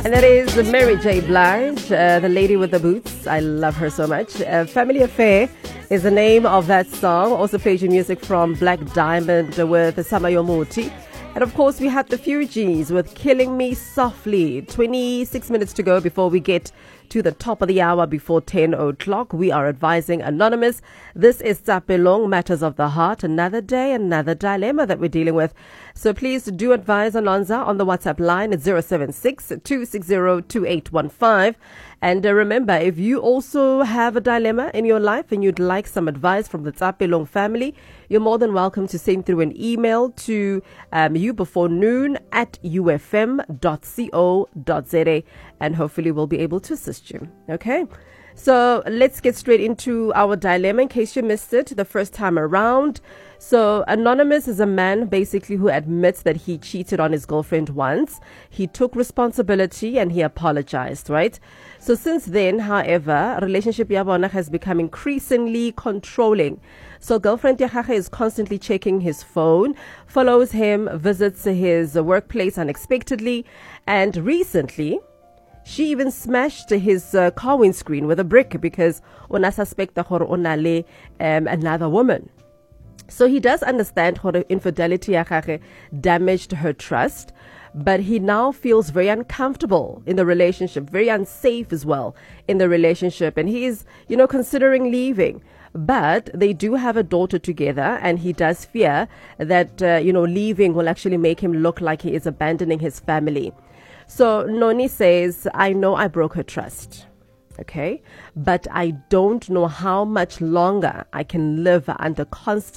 And that is Mary J. Blige, the lady with the boots. I love her so much. Family Affair is the name of that song. Also played your music from Black Diamond with Samayo Moti. And of course, we had the Fugees with Killing Me Softly. 26 minutes to go before we get to the top of the hour before 10 o'clock. We are advising Anonymous. This is Tapelong, Matters of the Heart. Another day, another dilemma that we're dealing with. So please do advise Alonza on the WhatsApp line at 076-260-2815. And remember, if you also have a dilemma in your life and you'd like some advice from the Tapelong family, you're more than welcome to send through an email to you before noon at ufm.co.za, and hopefully we'll be able to assist you. Okay? So let's get straight into our dilemma in case you missed it the first time around. So Anonymous is a man basically who admits that he cheated on his girlfriend once. He took responsibility and he apologized, right? So since then, however, relationship yabona has become increasingly controlling. So girlfriend Yahaka is constantly checking his phone, follows him, visits his workplace unexpectedly, and recently she even smashed his car windscreen with a brick because ona suspecta hore onale another woman. So he does understand how the infidelity damaged her trust, but he now feels very uncomfortable in the relationship, very unsafe as well in the relationship, and he is, considering leaving. But they do have a daughter together, and he does fear that, leaving will actually make him look like he is abandoning his family. So Noni says, I know I broke her trust, okay? But I don't know how much longer I can live under constant